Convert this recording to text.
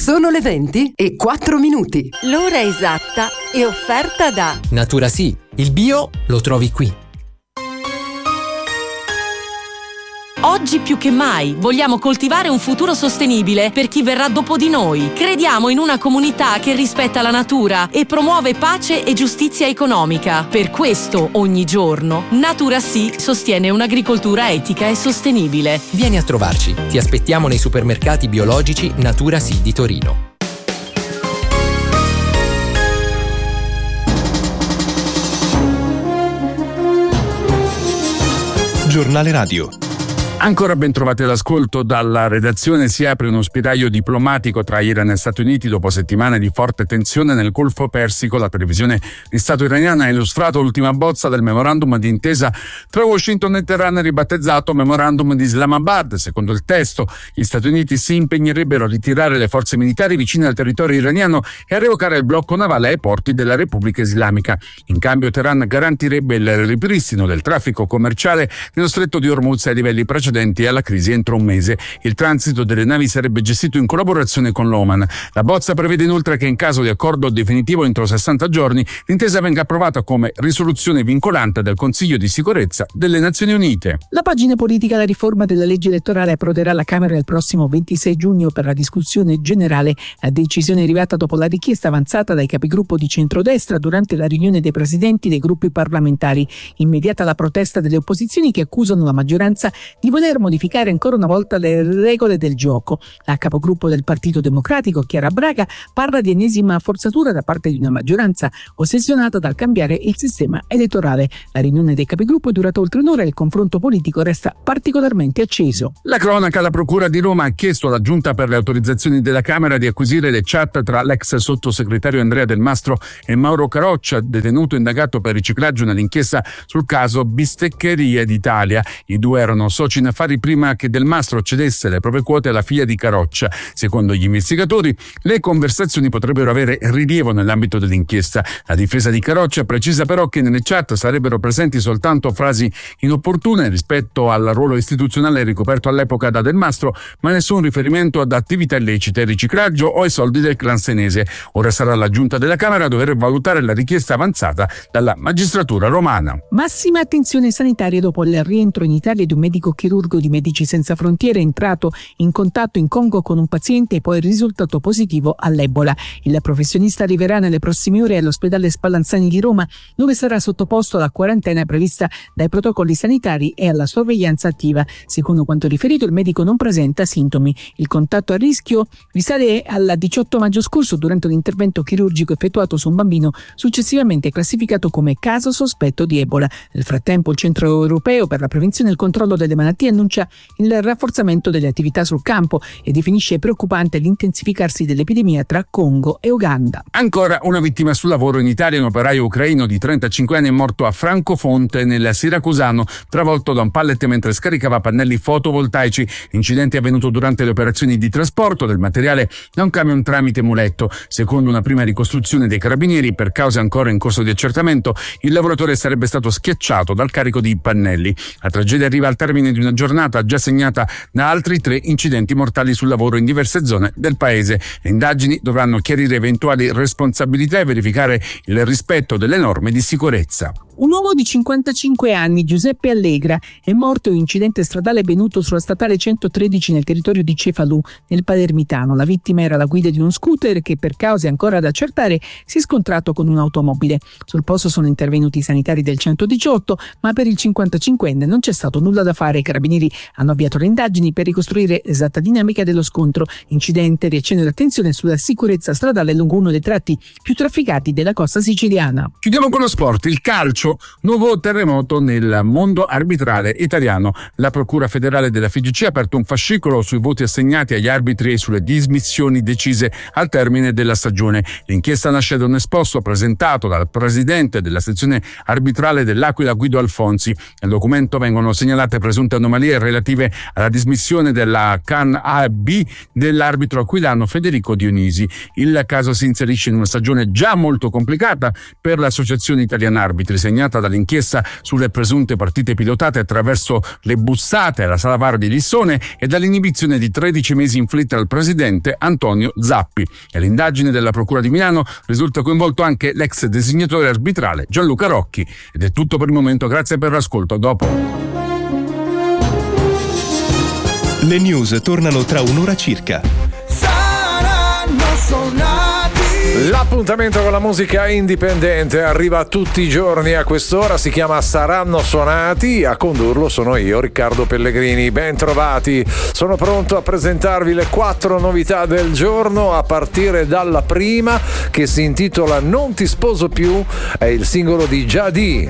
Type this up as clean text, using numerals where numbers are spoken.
Sono le 20:04. L'ora esatta è offerta da Natura Sì, il bio lo trovi qui. Oggi più che mai vogliamo coltivare un futuro sostenibile per chi verrà dopo di noi. Crediamo in una comunità che rispetta la natura e promuove pace e giustizia economica. Per questo, ogni giorno, Natura Sì sostiene un'agricoltura etica e sostenibile. Vieni a trovarci. Ti aspettiamo nei supermercati biologici Natura Sì di Torino. Giornale Radio. Ancora ben trovati all'ascolto dalla redazione. Si apre uno spiraglio diplomatico tra Iran e Stati Uniti dopo settimane di forte tensione nel Golfo Persico. La televisione di Stato iraniana ha illustrato l'ultima bozza del memorandum di intesa tra Washington e Teheran, ribattezzato Memorandum di Islamabad. Secondo il testo, gli Stati Uniti si impegnerebbero a ritirare le forze militari vicine al territorio iraniano e a revocare il blocco navale ai porti della Repubblica Islamica. In cambio, Teheran garantirebbe il ripristino del traffico commerciale nello stretto di Hormuz ai livelli precedenti alla crisi entro un mese. Il transito delle navi sarebbe gestito in collaborazione con l'Oman. La bozza prevede inoltre che in caso di accordo definitivo entro 60 giorni l'intesa venga approvata come risoluzione vincolante del Consiglio di sicurezza delle Nazioni Unite. La pagina politica. La riforma della legge elettorale approderà alla Camera il prossimo 26 giugno per la discussione generale. La decisione è arrivata dopo la richiesta avanzata dai capigruppo di centrodestra durante la riunione dei presidenti dei gruppi parlamentari. Immediata la protesta delle opposizioni che accusano la maggioranza di voler modificare ancora una volta le regole del gioco. La capogruppo del Partito Democratico, Chiara Braga, parla di ennesima forzatura da parte di una maggioranza ossessionata dal cambiare il sistema elettorale. La riunione dei capigruppo è durata oltre un'ora e il confronto politico resta particolarmente acceso. La cronaca. La Procura di Roma ha chiesto alla Giunta per le autorizzazioni della Camera di acquisire le chat tra l'ex sottosegretario Andrea Del Mastro e Mauro Caroccia, detenuto indagato per riciclaggio nell'inchiesta sul caso Bisteccherie d'Italia. I due erano soci in affari prima che Del Mastro cedesse le proprie quote alla figlia di Caroccia. Secondo gli investigatori, le conversazioni potrebbero avere rilievo nell'ambito dell'inchiesta. La difesa di Caroccia precisa però che nelle chat sarebbero presenti soltanto frasi inopportune rispetto al ruolo istituzionale ricoperto all'epoca da Del Mastro, ma nessun riferimento ad attività illecite, riciclaggio o ai soldi del clan senese. Ora sarà la Giunta della Camera a dover valutare la richiesta avanzata dalla magistratura romana. Massima attenzione sanitaria dopo il rientro in Italia di un medico chirurgo di Medici Senza Frontiere entrato in contatto in Congo con un paziente e poi risultato positivo all'Ebola. Il professionista arriverà nelle prossime ore all'ospedale Spallanzani di Roma, dove sarà sottoposto alla quarantena prevista dai protocolli sanitari e alla sorveglianza attiva. Secondo quanto riferito, il medico non presenta sintomi. Il contatto a rischio risale al 18 maggio scorso durante un intervento chirurgico effettuato su un bambino, successivamente classificato come caso sospetto di Ebola. Nel frattempo, il Centro Europeo per la Prevenzione e il Controllo delle Malattie annuncia il rafforzamento delle attività sul campo e definisce preoccupante l'intensificarsi dell'epidemia tra Congo e Uganda. Ancora una vittima sul lavoro in Italia. Un operaio ucraino di 35 anni è morto a Francofonte, nel Siracusano, travolto da un pallet mentre scaricava pannelli fotovoltaici. L'incidente è avvenuto durante le operazioni di trasporto del materiale da un camion tramite muletto. Secondo una prima ricostruzione dei carabinieri, per cause ancora in corso di accertamento, il lavoratore sarebbe stato schiacciato dal carico di pannelli. La tragedia arriva al termine di una giornata già segnata da altri 3 incidenti mortali sul lavoro in diverse zone del paese. Le indagini dovranno chiarire eventuali responsabilità e verificare il rispetto delle norme di sicurezza. Un uomo di 55 anni, Giuseppe Allegra, è morto in un incidente stradale avvenuto sulla statale 113 nel territorio di Cefalù, nel Palermitano. La vittima era alla guida di uno scooter che, per cause ancora da accertare, si è scontrato con un'automobile. Sul posto sono intervenuti i sanitari del 118, ma per il 55enne non c'è stato nulla da fare. I carabinieri hanno avviato le indagini per ricostruire l'esatta dinamica dello scontro. L'incidente riaccende l'attenzione sulla sicurezza stradale lungo uno dei tratti più trafficati della costa siciliana. Chiudiamo con lo sport, il calcio. Nuovo terremoto nel mondo arbitrale italiano. La Procura federale della FIGC ha aperto un fascicolo sui voti assegnati agli arbitri e sulle dismissioni decise al termine della stagione. L'inchiesta nasce da un esposto presentato dal presidente della sezione arbitrale dell'Aquila, Guido Alfonsi. Nel documento vengono segnalate presunte anomalie relative alla dismissione della CAN A e B dell'arbitro aquilano Federico Dionisi. Il caso si inserisce in una stagione già molto complicata per l'Associazione Italiana Arbitri, segnata dall'inchiesta sulle presunte partite pilotate attraverso le bussate alla Sala VAR di Lissone e dall'inibizione di 13 mesi inflitta al presidente Antonio Zappi. E l'indagine della Procura di Milano risulta coinvolto anche l'ex designatore arbitrale Gianluca Rocchi. Ed è tutto per il momento, grazie per l'ascolto, a dopo. Le news tornano tra un'ora circa. Saranno suonati. L'appuntamento con la musica indipendente arriva tutti i giorni a quest'ora, si chiama Saranno Suonati, a condurlo sono io, Riccardo Pellegrini. Ben trovati, sono pronto a presentarvi le 4 novità del giorno, a partire dalla prima, che si intitola Non ti sposo più, è il singolo di Jadi.